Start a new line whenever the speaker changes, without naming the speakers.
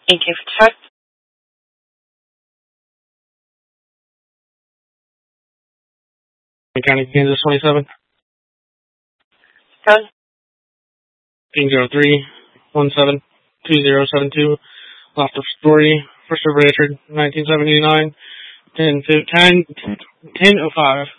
Thank you for check.
County, Kansas 27.
Done.
803-17-2072. Lost of Story. First of Richard, 1979. 10:05.